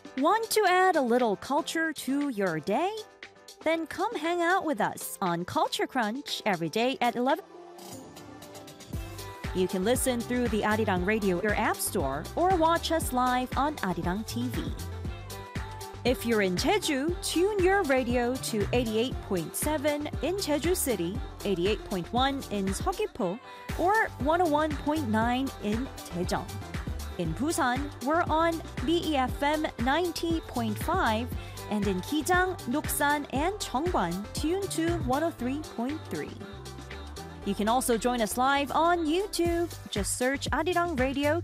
Want to add a little culture to your day? Then come hang out with us on Culture Crunch every day at 11. You can listen through the Arirang Radio or App Store or watch us live on Arirang TV. If you're in Jeju, tune your radio to 88.7 in Jeju City, 88.1 in Seogwipo, or 101.9 in Daejeon. In Busan, we're on BEFM 90.5, and in Kijang, Nuksan, and Cheongwan, tune to 103.3. You can also join us live on YouTube. Just search Arirang Radio